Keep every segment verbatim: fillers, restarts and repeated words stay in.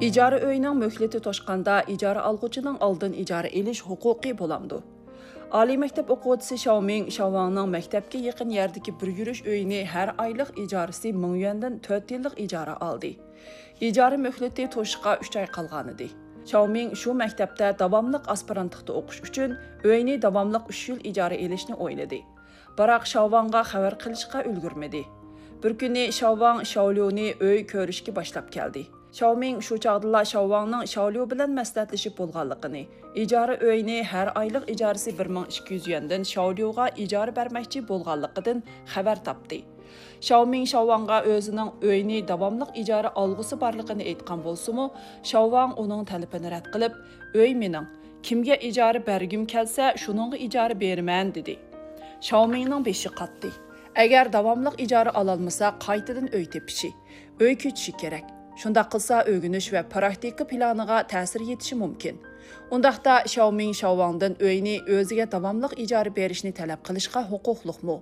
İcara öyünün möhleti toşqanda icara alğucunun aldın icara eliş huquqi bolamdı. Ali məktəb oquvchisi Xiaoming Xiaowangның məktəbə yaxın yerdəki bir yürüş öyünü hər aylıq icarəsi min yuandan dörd yıllık icara aldı. İcara möhleti toşqa üç ay qalğan idi. Xiaoming şu məktəbdə davamlıq aspirantlıqda oquş üçün öyünü davamlıq üç yıl icara elişni oyladı. Biroq Xiaowang'a xəbər qilishqa ulgurmadi. Bir kuni Xiaowang Xiaoliu'ni öy ko'rishga boshlab keldi. Xiaoming shu chaqdala Xiaowangның Xiaoliu bilan maslahatlashib bo'lganligini, ijara uyini har oylik ijarasi bir ming ikki yuz yuandan Xiaoliuga ijara bermoqchi bo'lganligidan xabar topdi. Xiaoming Xiaowang'a o'zining uyini davomli ijara olg'usi borligini aytgan bo'lsa-mu, Xiaowang uning talabini rad qilib, "Uy mening, kimga ijara bergim kelsa, shuningga ijara beraman" dedi. Xiaomingning beshi qatdi. Agar davomli ijara ololmasa, qaytadan uy tepishi, uy ko'chishi kerak. Shunda qilsa o'rganish va praktika planiga ta'sir yetishi mumkin. Undaqda Xiaoming Xiaowangdan uyini o'ziga davomli ijara berishni talab qilishga huquqliqmi?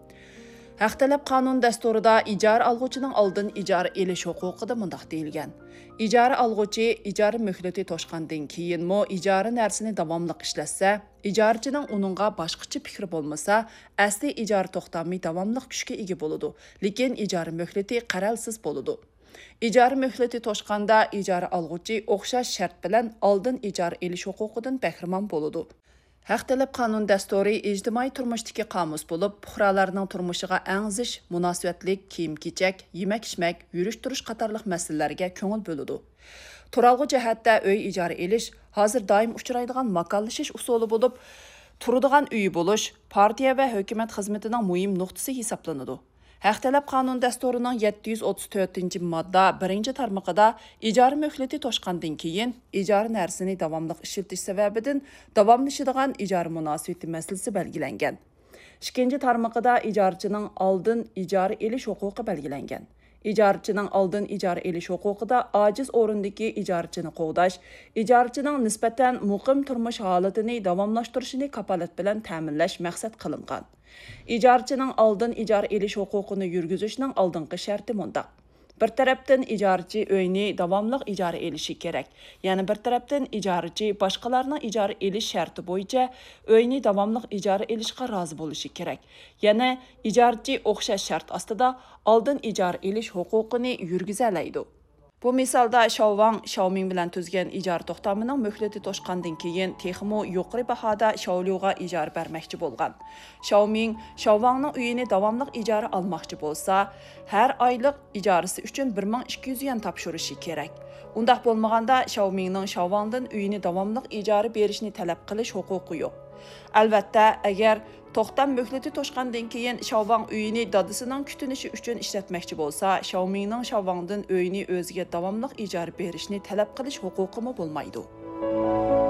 Haq talab qonun dasturida ijara olg'uchining oldin ijara elish huquqida mundaq deyilgan. Ijara olg'uchi ijara möhlati to'shqandan keyinmi ijara narsini davomli ishlatsa, ijarchining uningga boshqacha fikri bo'lmasa, asli ijara to'xtami davomli kuchga ega bo'ladi, lekin ijara möhlati qaralsiz bo'ladi. İcara möhleti toşqanda ijara alğuchi o'xshash shart bilan oldin ijara elish huquqidan bahramand bo'ladi. Haq talab qonun dasturi ijtimoiy turmushdagi qomus bo'lib, fuqarolarning turmushiga angzish, munosabatlik, kiyim-kechak, yemak-ichmak, yurish-turish qatorliq masalalarga ko'ngil bo'ladi. Turalg'u jihatda uy ijara elish hozir doim uchraydigan makonlashish usuli bo'lib, turadigan uyi bo'lish partiya va hukumat xizmatining muhim nuqtasi hisoblanadi. Haq talab qonun dasturining yetti yuz o'ttiz to'rtinchi modda birinchi tarmog'ida ijara möhleti to'shqandan keyin ijara narsini davomli ishlatish sababidan davomlashadigan ijara munosabati masalasi belgilangan. ikkinchi tarmog'ida ijarchining oldin ijara elish huquqi belgilangan. İjarchining oldin ijara elish huquqida ojiz o'rindagi ijarchini qo'g'dash, ijarchining nisbatan muqim turmush holatini davomlashtirishini kafolat bilan ta'minlash maqsad qilingan. İjarchining oldin ijara elish huquqini yurgizishning oldingi sharti mundaq. Bir tarafdan ijarchi uyni davomli ijara elishi kerak. Ya'ni bir tarafdan ijarchi boshqalarning ijara elish sharti bo'yicha uyni davomli ijara elishga rozi bo'lishi kerak. Ya'ni ijarchi o'xshash shart ostida oldin ijara elish huquqini yurgiza oladi. Bu misolda Xiaowang Xiaoming bilan tuzgan ijara to'xtamining möhleti to'shqandan keyin texmo yuqori bahoda Xiaoliuga ijara bermoqchi bo'lgan. Xiaoming Xiaowangning uyini davomli ijara olmoqchi bo'lsa, har oylik ijarasi uchun bir ming ikki yuz yuan topshirishi kerak. Undaq bo'lmaganda Xiaomingning Xiaowangdan uyini davomli ijara berishni talab qilish huquqi yo'q. Albatta, agar to'xtam möhleti to'shqandan keyin Xiaowang uyini dadisining kutinishi uchun ishlatmoqchi bo'lsa, Xiaomingning Xiaowangdan uyini o'ziga davomli ijara berishni talab qilish huquqi bo'lmaydi.